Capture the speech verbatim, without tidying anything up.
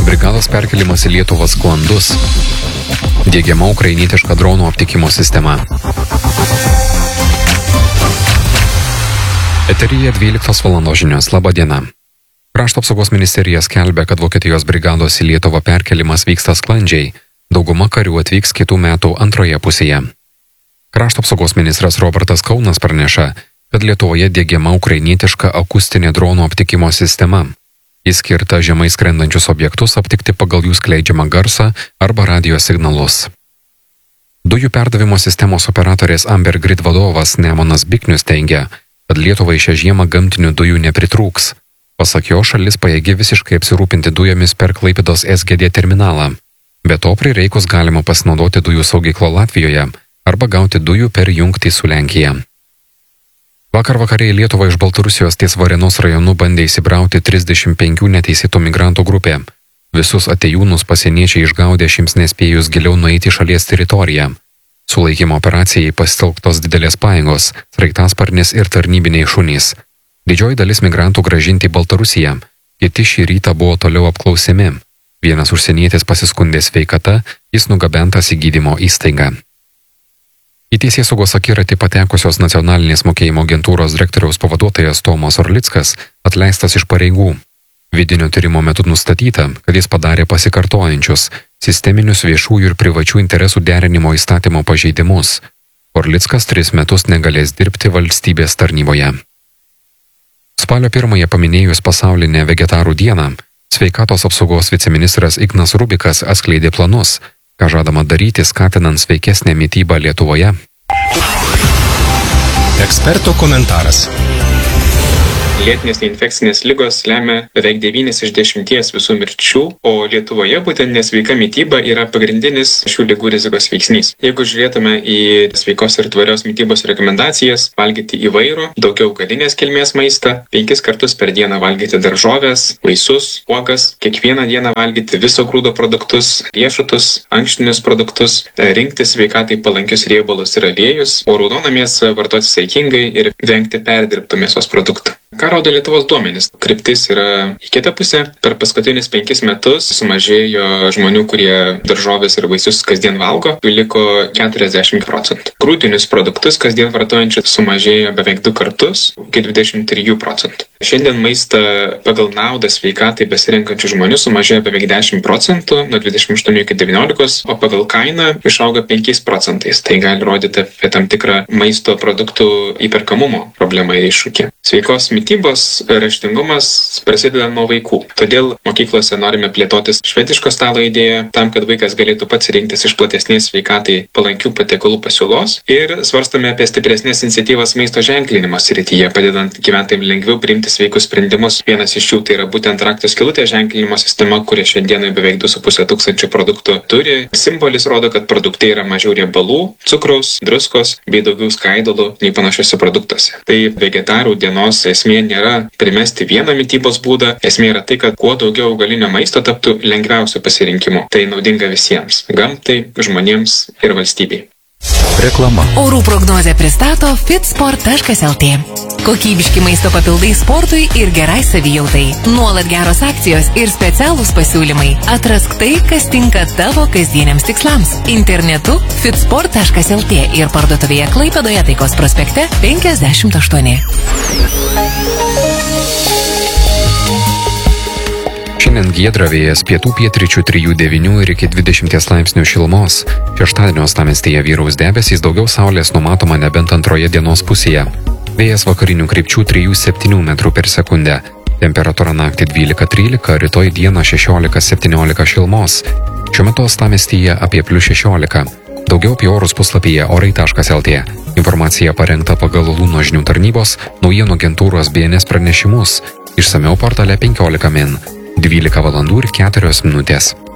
Brigados perkelimas į Lietuvą sklandus. Diegiama ukrainietiška dronų aptikimo sistema. Eteryje dvyliktos valandos žinios. Labą dieną. Krašto apsaugos ministerija skelbia, kad Vokietijos brigados į Lietuvą perkelimas vyksta sklandžiai. Dauguma karių atvyks kitų metų antroje pusėje. Krašto apsaugos ministras Robertas Kaunas praneša, kad Lietuvoje diegiama ukrainietiška akustinė dronų aptikimo sistema. Jis skirta žemai skrendančius objektus aptikti pagal jų skleidžiamą garsą arba radijo signalus. Dujų perdavimo sistemos operatorės Amber Grid vadovas Nemonas Biknius teigia, kad Lietuvai šią žiemą gamtinių dujų nepritrūks. Pasak jo, šalis pajėgi visiškai apsirūpinti dujomis per Klaipėdos S G D terminalą. Be to, prireikus galima pasinaudoti dujų saugyklo Latvijoje arba gauti dujų per jungtį su Lenkija. Vakar vakare į Lietuvą iš Baltarusijos ties Varėnos rajonu bandė įsibrauti trisdešimt penkių neteisėtų migrantų grupė. Visus atėjūnus pasieniečiai išgaudė šiems nespėjus giliau nueiti šalies teritoriją. Sulaikymo operacijai pasitelktos didelės pajėgos, sraigtasparnis ir tarnybiniai šunys. Didžioji dalis migrantų grąžinti į Baltarusiją, kiti šį rytą buvo toliau apklausiami. Vienas užsienietis pasiskundė sveikata, jis nugabentas į gydymo įstaigą. Į teisėsaugos akiratį patekusios nacionalinės mokėjimo agentūros direktoriaus pavaduotojas Tomas Orlickas atleistas iš pareigų. Vidinio tyrimo metu nustatyta, kad jis padarė pasikartojančius sisteminius viešųjų ir privačių interesų derinimo įstatymo pažeidimus. Orlickas tris metus negalės dirbti valstybės tarnyboje. Spalio pirmąją paminėjus pasaulinę vegetarų dieną, sveikatos apsaugos viceministras Ignas Rubikas atskleidė planus, ką žadama daryti, skatinant sveikesnę mitybą Lietuvoje. Eksperto komentaras. Lėtinės neinfekcinės ligos lemia beveik devynis iš dešimties visų mirčių, o Lietuvoje būtent nesveika mityba yra pagrindinis šių ligų rizikos veiksnys. Jeigu žiūrėtume į sveikos ir tvarios mitybos rekomendacijas, valgyti įvairų, daugiau augalinės kilmės maistą, penkis kartus per dieną valgyti daržoves, vaisius, uogas, kiekvieną dieną valgyti viso grūdo produktus, riešutus, ankštinius produktus, rinkti sveikatai palankius riebalus ir aliejus, o raudoną mėsą vartoti saikingai ir vengti perdirbtų mėsos produktų. Ką rodo Lietuvos duomenys? Kryptis yra į kitą pusę. Per paskutinius penkis metus sumažėjo žmonių, kurie daržovės ir vaisius kasdien valgo, liko keturiasdešimt procentų. Grūdinius produktus kasdien vartojančių sumažėjo beveik du kartus, iki dvidešimt trijų procentų. Šiandien maistą pagal naudą sveikatai besirenkančių žmonių sumažėjo beveik dešimt procentų, nuo dvidešimt aštuonių iki devyniolikos, o pagal kainą išaugo penkiais procentais. Tai gali rodyti apie tam tikrą maisto produktų įperkamumo problemą ir iššūkį. Sveikos mitybos raštingumas prasideda nuo vaikų. Todėl mokyklose norime plėtotis švediško stalo idėją, tam, kad vaikas galėtų pats rinktis iš platesnės sveikatai palankių patiekalų pasiūlos, ir svarstome apie stipresnės iniciatyvas maisto ženklinimo srityje, padedant gyventojams lengviau priimti sveikus sprendimus. Vienas iš jų tai yra būtent rakto skylutės ženklinimo sistema, kuri šiandien beveik du su puse tūkstančių produktų turi. Simbolis rodo, kad produktai yra mažiau riebalų, cukraus, druskos bei daugiau skaidulų nei panašiuose produktuose. Tai vegetarų dienos esmė nėra primesti vieną mitybos būdą, esmė yra tai, kad kuo daugiau augalinio maisto taptų lengviausiu pasirinkimu. Tai naudinga visiems – gamtai, žmonėms ir valstybei. Reklama. Orų prognozę pristato fitsport taškas el tė. Kokybiški maisto papildai sportui ir gerai savijautai. Nuolat geros akcijos ir specialūs pasiūlymai. Atrask tai, kas tinka tavo kasdieniams tikslams. Internetu fitsport taškas el tė ir parduotuvėje Klaipėdoje Taikos prospekte penkiasdešimt aštuoni. Šiandien giedra, vėjas pietų pietryčių trijų devynių ir iki dvidešimties laipsnių šilumos. Šeštadienio uostamiestyje vyraus debesys, daugiau saulės numatoma nebent antroje dienos pusėje. Vėjas vakarinių krypčių trijų septynių metrų per sekundę. Temperatūra naktį dvylika trylika, rytoj dieną šešiolika septyniolika šilumos. Šiuo metu uostamiestyje apie plius šešiolika. Daugiau apie orus puslapyje orai taškas el tė. Informacija parengta pagal Luno žinių tarnybos, naujienų agentūros B N S pranešimus. Išsamiau portale penkiolika min. dvylika valandų ir keturios minutės.